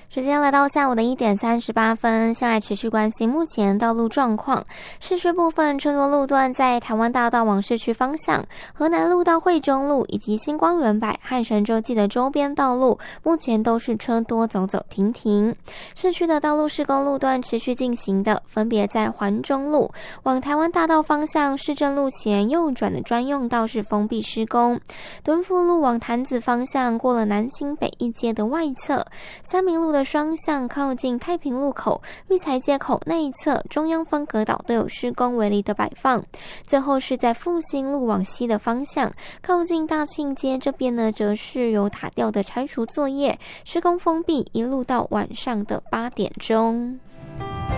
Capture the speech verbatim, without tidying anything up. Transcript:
时间来到下午的一点三十八分，现在持续关心目前道路状况。市区部分车多路段在台湾大道往市区方向、河南路到惠中路以及星光园柏和神州记的周边道路，目前都是车多走走停停。市区的道路施工路段持续进行的，分别在环中路往台湾大道方向市政路前右转的专用道是封闭施工，敦富路往潭子方向过了南新北一街的外侧，三民路的双向靠近太平路口、育才街口那一侧中央分隔岛都有施工围篱的摆放。最后是在复兴路往西的方向，靠近大庆街这边呢，则是有塔吊的拆除作业，施工封闭，一路到晚上的八点钟。